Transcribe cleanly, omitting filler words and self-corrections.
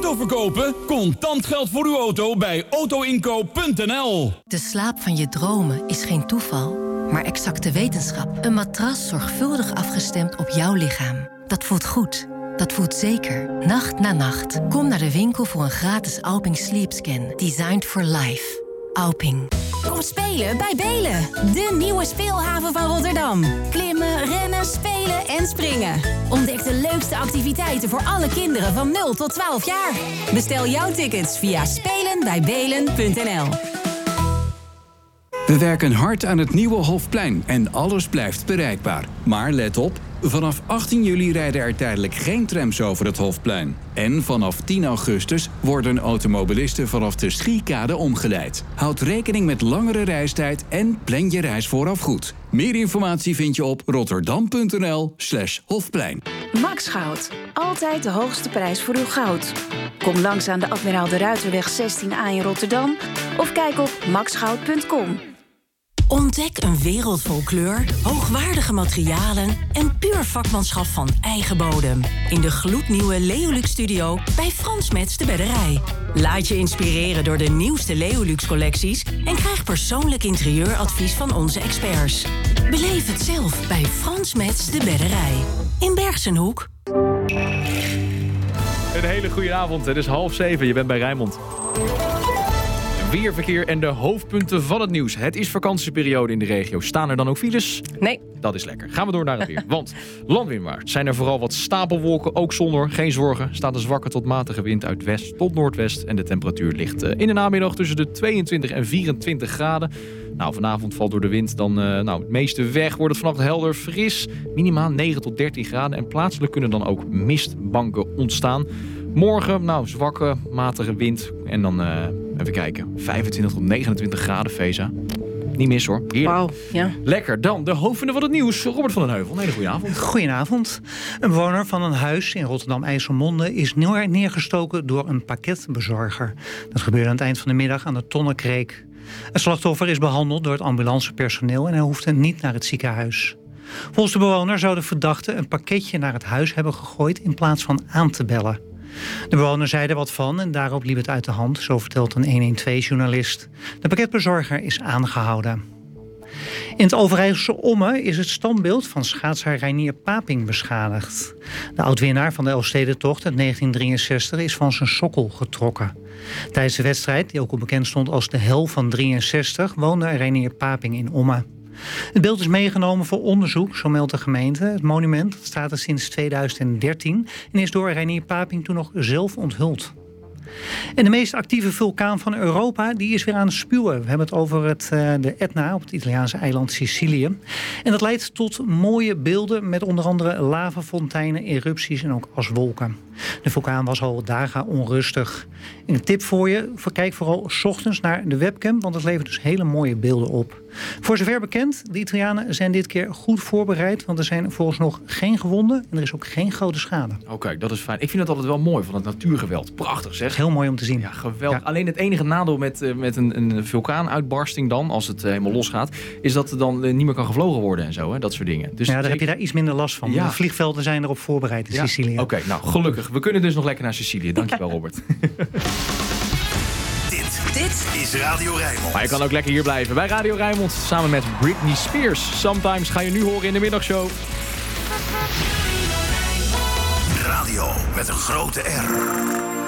auto verkopen? Contant geld voor uw auto bij autoinkoop.nl. De slaap van je dromen is geen toeval, maar exacte wetenschap. Een matras zorgvuldig afgestemd op jouw lichaam. Dat voelt goed. Dat voelt zeker. Nacht na nacht. Kom naar de winkel voor een gratis Alping Sleep Scan. Designed for life. Alping. Kom spelen bij Belen. De nieuwe speelhaven van Rotterdam. Klimmen, rennen, spelen en springen. Ontdek de leukste activiteiten voor alle kinderen van 0 tot 12 jaar. Bestel jouw tickets via spelenbijbelen.nl. We werken hard aan het nieuwe Hofplein en alles blijft bereikbaar. Maar let op, vanaf 18 juli rijden er tijdelijk geen trams over het Hofplein. En vanaf 10 augustus worden automobilisten vanaf de Schiekade omgeleid. Houd rekening met langere reistijd en plan je reis vooraf goed. Meer informatie vind je op rotterdam.nl/Hofplein. Max Goud. Altijd de hoogste prijs voor uw goud. Kom langs aan de Admiraal de Ruiterweg 16A in Rotterdam of kijk op maxgoud.com. Ontdek een wereld vol kleur, hoogwaardige materialen en puur vakmanschap van eigen bodem. In de gloednieuwe Leolux Studio bij Frans Metz de Bedderij. Laat je inspireren door de nieuwste Leolux collecties en krijg persoonlijk interieuradvies van onze experts. Beleef het zelf bij Frans Metz de Bedderij. In Bergsenhoek. Een hele goede avond, het is 6:30, je bent bij Rijnmond. Weerverkeer en de hoofdpunten van het nieuws. Het is vakantieperiode in de regio. Staan er dan ook files? Nee. Dat is lekker. Gaan we door naar het weer. Want landinwaarts zijn er vooral wat stapelwolken. Ook zonder, geen zorgen. Staat een zwakke tot matige wind uit west tot noordwest. En de temperatuur ligt in de namiddag tussen de 22 en 24 graden. Nou, vanavond valt door de wind dan het meeste weg. Wordt het vannacht helder, fris. Minimaal 9 tot 13 graden. En plaatselijk kunnen dan ook mistbanken ontstaan. Morgen, zwakke, matige wind. En dan, even kijken, 25 tot 29 graden, Feza. Niet mis hoor. Heerlijk. Wauw, ja. Lekker. Dan de hoofdpunten van het nieuws. Robert van den Heuvel, een hele goede avond. Goedenavond. Een bewoner van een huis in Rotterdam-IJsselmonde is neergestoken door een pakketbezorger. Dat gebeurde aan het eind van de middag aan de Tonnekreek. Het slachtoffer is behandeld door het ambulancepersoneel en hij hoefde niet naar het ziekenhuis. Volgens de bewoner zou de verdachte een pakketje naar het huis hebben gegooid in plaats van aan te bellen. De bewoner zei er wat van en daarop liep het uit de hand, zo vertelt een 112-journalist. De pakketbezorger is aangehouden. In het Overijsselse Ommen is het standbeeld van schaatser Reinier Paping beschadigd. De oud-winnaar van de Elfstedentocht uit 1963 is van zijn sokkel getrokken. Tijdens de wedstrijd, die ook al bekend stond als de Hel van 63, woonde Reinier Paping in Ommen. Het beeld is meegenomen voor onderzoek, zo meldt de gemeente. Het monument staat er sinds 2013 en is door Reinier Paping toen nog zelf onthuld. En de meest actieve vulkaan van Europa die is weer aan het spuwen. We hebben het over de Etna op het Italiaanse eiland Sicilië. En dat leidt tot mooie beelden met onder andere lavafonteinen, erupties en ook aswolken. De vulkaan was al dagen onrustig. En een tip voor je, kijk vooral 's ochtends naar de webcam, want het levert dus hele mooie beelden op. Voor zover bekend, de Italianen zijn dit keer goed voorbereid, want er zijn vooralsnog geen gewonden en er is ook geen grote schade. Oké, dat is fijn. Ik vind het altijd wel mooi van het natuurgeweld. Prachtig zeg. Heel mooi om te zien. Ja, geweldig. Ja. Alleen het enige nadeel met een vulkaanuitbarsting dan, als het helemaal losgaat, is dat er dan niet meer kan gevlogen worden en zo, hè? Dat soort dingen. Dus ja, daar heb je daar iets minder last van. Ja. De vliegvelden zijn erop voorbereid in Sicilië. Oké, nou gelukkig. We kunnen dus nog lekker naar Sicilië. Dankjewel, Robert. Dit is Radio Rijnmond. Maar je kan ook lekker hier blijven bij Radio Rijnmond samen met Britney Spears. Sometimes ga je nu horen in de middagshow. Radio met een grote R.